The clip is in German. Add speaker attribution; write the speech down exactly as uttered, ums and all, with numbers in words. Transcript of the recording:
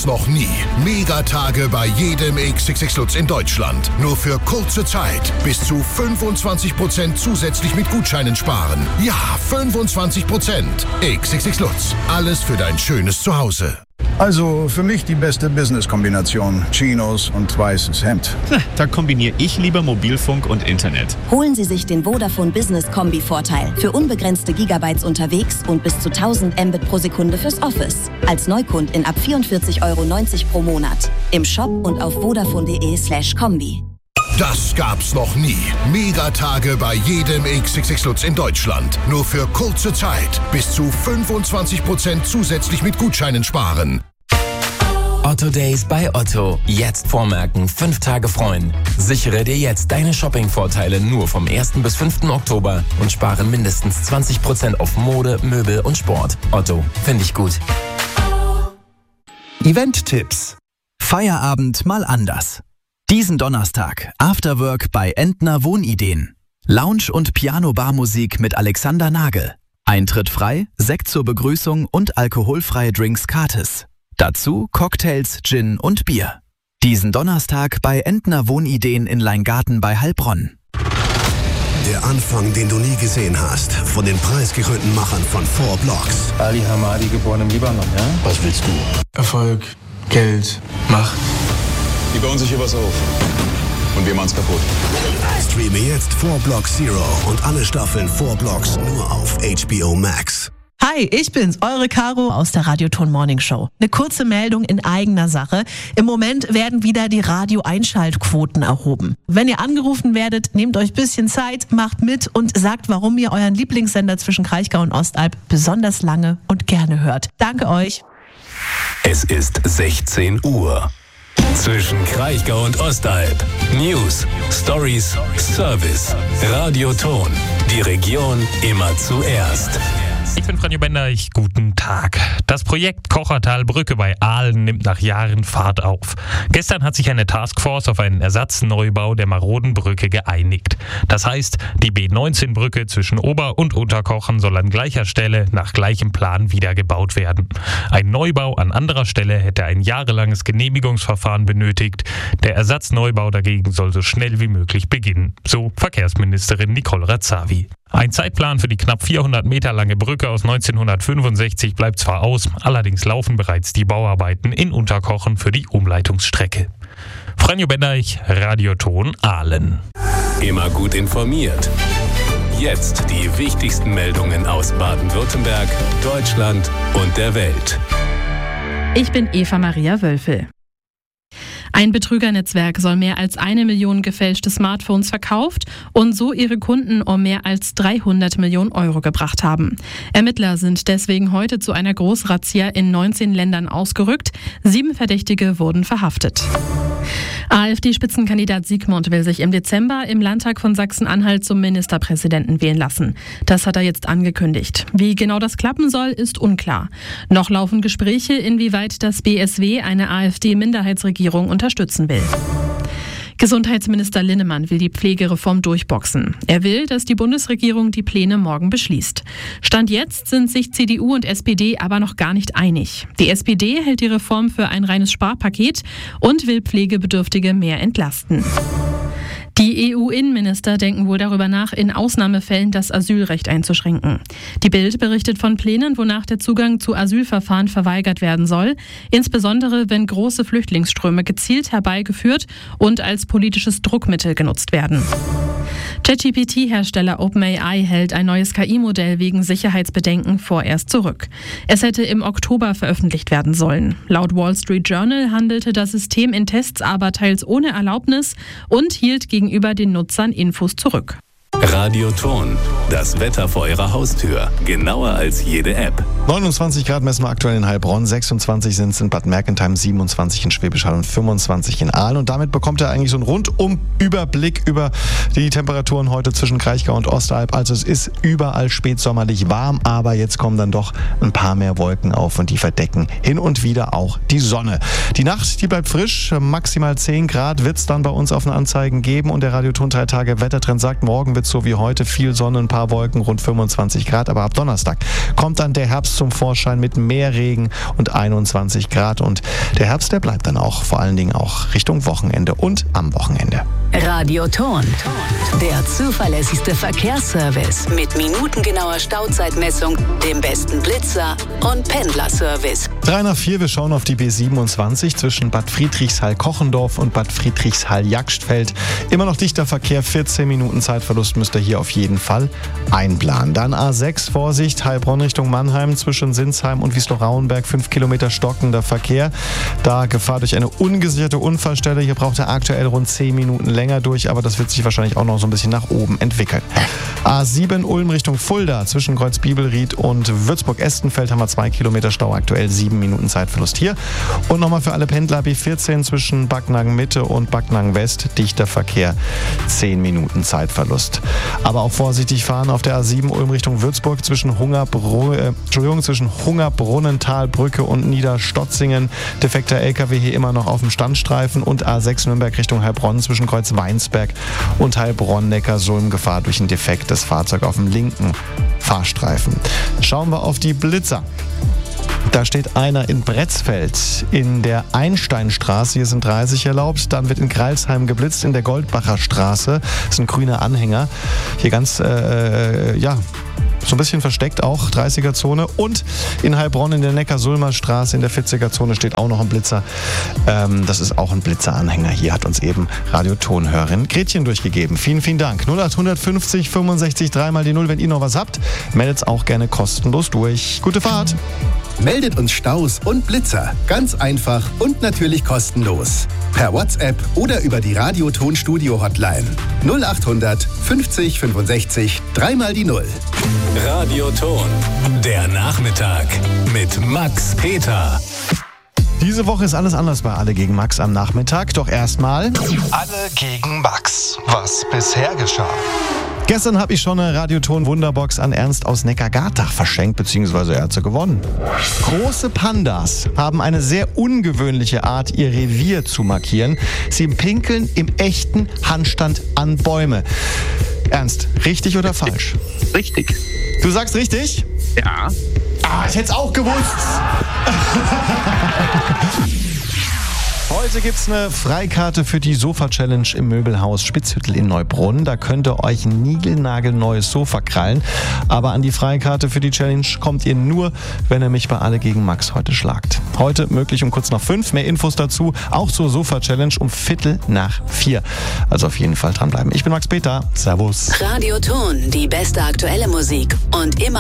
Speaker 1: noch nie. Megatage bei jedem X X X Lutz in Deutschland. Nur für kurze Zeit. Bis zu fünfundzwanzig Prozent zusätzlich mit Gutscheinen sparen. Ja, fünfundzwanzig Prozent. X X X Lutz. Alles für dein schönes Zuhause.
Speaker 2: Also für mich die beste Business-Kombination. Chinos und weißes Hemd.
Speaker 3: Na, da kombiniere ich lieber Mobilfunk und Internet.
Speaker 4: Holen Sie sich den Vodafone Business Kombi-Vorteil. Für unbegrenzte Gigabytes unterwegs und bis zu tausend Mbit pro Sekunde fürs Office. Als Neukund in ab vierundvierzig Euro neunzig pro Monat. Im Shop und auf vodafone.de slash Kombi.
Speaker 1: Das gab's noch nie. Megatage bei jedem X X X Lutz in Deutschland. Nur für kurze Zeit. Bis zu fünfundzwanzig Prozent zusätzlich mit Gutscheinen sparen.
Speaker 5: Otto Days bei Otto. Jetzt vormerken, fünf Tage freuen. Sichere dir jetzt deine Shopping-Vorteile nur vom ersten bis fünften Oktober und spare mindestens zwanzig Prozent auf Mode, Möbel und Sport. Otto, finde ich gut.
Speaker 6: Event-Tipps. Feierabend mal anders. Diesen Donnerstag Afterwork bei Entner Wohnideen. Lounge- und Piano-Bar-Musik mit Alexander Nagel. Eintritt frei, Sekt zur Begrüßung und alkoholfreie Drinks gratis. Dazu Cocktails, Gin und Bier. Diesen Donnerstag bei Entner Wohnideen in Leingarten bei Heilbronn.
Speaker 7: Der Anfang, den du nie gesehen hast, von den preisgekrönten Machern von Four Blocks.
Speaker 8: Ali Hamadi, geboren im Libanon, ja?
Speaker 7: Was willst du?
Speaker 8: Erfolg, Geld, Macht.
Speaker 9: Die bauen sich hier was auf. Und wir machen's kaputt.
Speaker 7: Streame jetzt Four Blocks Zero und alle Staffeln Four Blocks nur auf H B O Max.
Speaker 10: Hi, ich bin's, eure Caro aus der Radioton Morning Show. Eine kurze Meldung in eigener Sache. Im Moment werden wieder die Radio-Einschaltquoten erhoben. Wenn ihr angerufen werdet, nehmt euch ein bisschen Zeit, macht mit und sagt, warum ihr euren Lieblingssender zwischen Kraichgau und Ostalb besonders lange und gerne hört. Danke euch.
Speaker 11: Es ist sechzehn Uhr. Zwischen Kraichgau und Ostalb. News, Stories, Service. Radioton. Die Region immer zuerst.
Speaker 12: Ich bin Franjo Bendeich, guten Tag. Das Projekt Kochertalbrücke bei Aalen nimmt nach Jahren Fahrt auf. Gestern hat sich eine Taskforce auf einen Ersatzneubau der maroden Brücke geeinigt. Das heißt, die B neunzehn Brücke zwischen Ober- und Unterkochen soll an gleicher Stelle nach gleichem Plan wieder gebaut werden. Ein Neubau an anderer Stelle hätte ein jahrelanges Genehmigungsverfahren benötigt. Der Ersatzneubau dagegen soll so schnell wie möglich beginnen, so Verkehrsministerin Nicole Razzavi. Ein Zeitplan für die knapp vierhundert Meter lange Brücke aus neunzehnhundertfünfundsechzig bleibt zwar aus, allerdings laufen bereits die Bauarbeiten in Unterkochen für die Umleitungsstrecke. Franjo Bendeich, Radioton Aalen.
Speaker 11: Immer gut informiert. Jetzt die wichtigsten Meldungen aus Baden-Württemberg, Deutschland und der Welt.
Speaker 13: Ich bin Eva Maria Wölfel. Ein Betrügernetzwerk soll mehr als eine Million gefälschte Smartphones verkauft und so ihre Kunden um mehr als dreihundert Millionen Euro gebracht haben. Ermittler sind deswegen heute zu einer Großrazzia in neunzehn Ländern ausgerückt. Sieben Verdächtige wurden verhaftet. AfD-Spitzenkandidat Siegmund will sich im Dezember im Landtag von Sachsen-Anhalt zum Ministerpräsidenten wählen lassen. Das hat er jetzt angekündigt. Wie genau das klappen soll, ist unklar. Noch laufen Gespräche, inwieweit das B S W eine AfD-Minderheitsregierung unterstützen will. Gesundheitsminister Linnemann will die Pflegereform durchboxen. Er will, dass die Bundesregierung die Pläne morgen beschließt. Stand jetzt sind sich C D U und S P D aber noch gar nicht einig. Die S P D hält die Reform für ein reines Sparpaket und will Pflegebedürftige mehr entlasten. Die E U-Innenminister denken wohl darüber nach, in Ausnahmefällen das Asylrecht einzuschränken. Die Bild berichtet von Plänen, wonach der Zugang zu Asylverfahren verweigert werden soll, insbesondere wenn große Flüchtlingsströme gezielt herbeigeführt und als politisches Druckmittel genutzt werden. ChatGPT-Hersteller OpenAI hält ein neues K I-Modell wegen Sicherheitsbedenken vorerst zurück. Es hätte im Oktober veröffentlicht werden sollen. Laut Wall Street Journal handelte das System in Tests aber teils ohne Erlaubnis und hielt gegenüber den Nutzern Infos zurück.
Speaker 11: Radioton, das Wetter vor Ihrer Haustür. Genauer als jede App.
Speaker 14: neunundzwanzig Grad messen wir aktuell in Heilbronn, sechsundzwanzig sind es in Bad Mergentheim, siebenundzwanzig in Schwäbisch Hall und fünfundzwanzig in Aalen. Und damit bekommt er eigentlich so einen Rundum-Überblick über die Temperaturen heute zwischen Kraichgau und Ostalb. Also es ist überall spätsommerlich warm, aber jetzt kommen dann doch ein paar mehr Wolken auf und die verdecken hin und wieder auch die Sonne. Die Nacht, die bleibt frisch, maximal zehn Grad wird es dann bei uns auf den Anzeigen geben und der Radioton drei Tage Wettertrend sagt, morgen wird so wie heute viel Sonne, ein paar Wolken, rund fünfundzwanzig Grad, aber ab Donnerstag kommt dann der Herbst zum Vorschein mit mehr Regen und einundzwanzig Grad. Und der Herbst, der bleibt dann auch, vor allen Dingen auch Richtung Wochenende und am Wochenende.
Speaker 15: Radioton, der zuverlässigste Verkehrsservice mit minutengenauer Stauzeitmessung, dem besten Blitzer und Pendlerservice.
Speaker 14: drei nach vier, wir schauen auf die B siebenundzwanzig zwischen Bad Friedrichshall-Kochendorf und Bad Friedrichshall-Jagstfeld. Immer noch dichter Verkehr, vierzehn Minuten Zeitverlust müsst ihr hier auf jeden Fall einplanen. Dann A sechs, Vorsicht, Heilbronn Richtung Mannheim zwischen Sinsheim und Wiesloch-Rauenberg, fünf Kilometer stockender Verkehr. Da Gefahr durch eine ungesicherte Unfallstelle. Hier braucht er aktuell rund zehn Minuten länger durch, aber das wird sich wahrscheinlich auch noch so ein bisschen nach oben entwickeln. A sieben, Ulm Richtung Fulda zwischen Kreuz Bibelried und Würzburg-Estenfeld haben wir zwei Kilometer Stau, aktuell sieben Minuten Zeitverlust hier. Und nochmal für alle Pendler B vierzehn zwischen Backnang Mitte und Backnang West, dichter Verkehr, zehn Minuten Zeitverlust. Aber auch vorsichtig fahren auf der A sieben Ulm Richtung Würzburg zwischen Hungerbru- äh, Entschuldigung, zwischen Hungerbrunnentalbrücke und Niederstotzingen. Defekter L K W hier immer noch auf dem Standstreifen und A sechs Nürnberg Richtung Heilbronn zwischen Kreuz Weinsberg und Heilbronn-Neckarsulm, Gefahr durch ein defektes Fahrzeug auf dem linken Fahrstreifen. Schauen wir auf die Blitzer. Da steht einer in Bretzfeld in der Einsteinstraße, hier sind dreißig erlaubt. Dann wird in Greilsheim geblitzt in der Goldbacher Straße. Das ist ein grüner Anhänger. Hier ganz, äh, ja, so ein bisschen versteckt auch, dreißiger-Zone. Und in Heilbronn in der Neckarsulmer Straße in der vierziger-Zone steht auch noch ein Blitzer. Ähm, das ist auch ein Blitzeranhänger. Hier hat uns eben Radiotonhörerin Gretchen durchgegeben. Vielen, vielen Dank. null acht fünfzig fünfundsechzig drei mal die null. Wenn ihr noch was habt, meldet es auch gerne kostenlos durch. Gute Fahrt!
Speaker 16: Meldet uns Staus und Blitzer. Ganz einfach und natürlich kostenlos. Per WhatsApp oder über die Radioton-Studio-Hotline. null acht fünfzig fünfundsechzig drei mal die null.
Speaker 11: Radioton, der Nachmittag mit Max Peter.
Speaker 14: Diese Woche ist alles anders bei Alle gegen Max am Nachmittag. Doch erstmal
Speaker 17: Alle gegen Max. Was bisher geschah.
Speaker 14: Gestern habe ich schon eine Radioton-Wunderbox an Ernst aus Neckargartach verschenkt, beziehungsweise er hat sie gewonnen. Große Pandas haben eine sehr ungewöhnliche Art, ihr Revier zu markieren. Sie pinkeln im echten Handstand an Bäume. Ernst, richtig oder falsch?
Speaker 18: Richtig.
Speaker 14: Du sagst richtig?
Speaker 18: Ja.
Speaker 14: Ah, ich hätte es auch gewusst. Heute gibt es eine Freikarte für die Sofa-Challenge im Möbelhaus Spitzhüttel in Neubrunn. Da könnt ihr euch ein niegelnagelneues Sofa krallen. Aber an die Freikarte für die Challenge kommt ihr nur, wenn ihr mich bei Alle gegen Max heute schlagt. Heute möglich um kurz nach fünf. Mehr Infos dazu auch zur Sofa-Challenge um Viertel nach vier. Also auf jeden Fall dranbleiben. Ich bin Max Peter. Servus.
Speaker 15: Radioton, die beste aktuelle Musik und immer